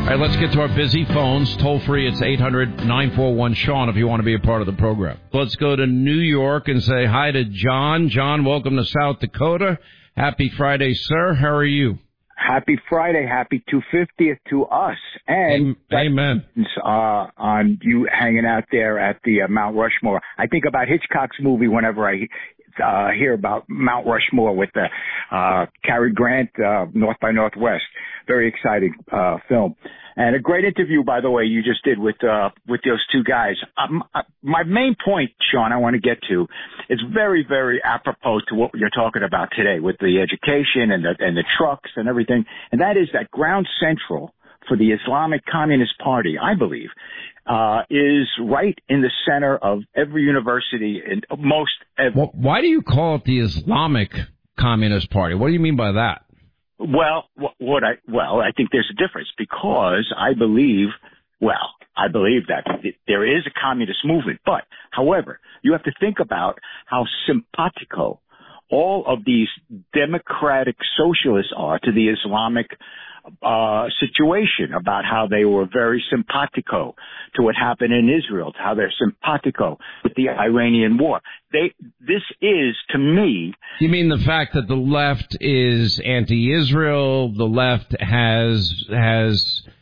All right, let's get to our busy phones. Toll free, it's 800-941-SEAN if you want to be a part of the program. Let's go to New York and say hi to John. John, welcome to South Dakota. Happy Friday, sir. How are you? Happy Friday. Happy 250th to us. And amen. On you hanging out there at the Mount Rushmore. I think about Hitchcock's movie whenever I hear about Mount Rushmore with Cary Grant, North by Northwest. Very exciting film. And a great interview, by the way, you just did with those two guys. My main point, Sean, I want to get to is very, very apropos to what you're talking about today with the education and the trucks and everything. And that is that ground central for the Islamic Communist Party, I believe, is right in the center of every university and most. Why do you call it the Islamic Communist Party? What do you mean by that? Well, I think there's a difference because I believe that there is a communist movement. But, however, you have to think about how simpatico all of these democratic socialists are to the Islamic situation, about how they were very simpatico to what happened in Israel, to how they're simpatico with the Iranian war. This is, to me... You mean the fact that the left is anti-Israel, the left has